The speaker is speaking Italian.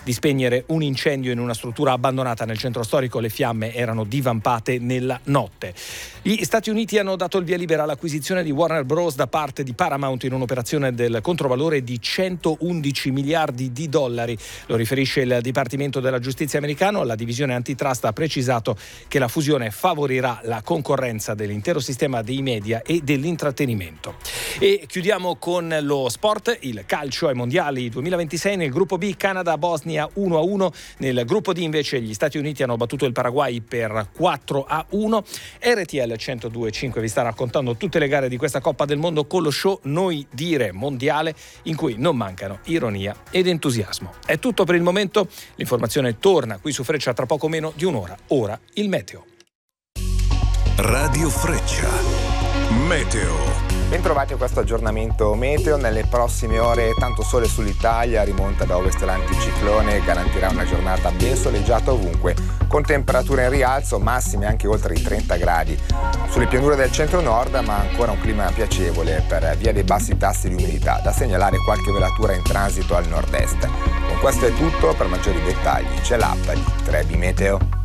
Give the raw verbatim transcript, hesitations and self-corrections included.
di spegnere un incendio in una struttura abbandonata nel centro storico. Le fiamme erano divampate nella notte. Gli Stati Uniti hanno dato il via libera all'acquisizione di Warner Bros. Da parte di Paramount in un'operazione del controvalore di centoundici miliardi di dollari. Lo riferisce il Dipartimento della Giustizia americano. La divisione antitrust ha precisato che la fusione favorirà la concorrenza dell'intero sistema dei media e dell'intrattenimento. E chiudiamo con lo sport, il calcio ai mondiali duemilaventisei. Nel gruppo B Canada-Bosnia uno a uno, nel gruppo D invece gli Stati Uniti hanno battuto il Paraguay per quattro a uno. R T L centodue e cinque vi sta raccontando tutte le gare di questa Coppa del Mondo con lo show Noi Dire Mondiale, in cui non mancano ironia ed entusiasmo. È tutto per il momento, l'informazione torna qui su Freccia tra poco meno di un'ora. Ora il meteo. Radio Freccia, meteo. Bentrovati a questo aggiornamento meteo. Nelle prossime ore tanto sole sull'Italia, rimonta da ovest l'anticiclone, garantirà una giornata ben soleggiata ovunque, con temperature in rialzo, massime anche oltre i trenta gradi. Sulle pianure del centro-nord, ma ancora un clima piacevole per via dei bassi tassi di umidità, da segnalare qualche velatura in transito al nord-est. Con questo è tutto, per maggiori dettagli c'è l'app di Trebi Meteo.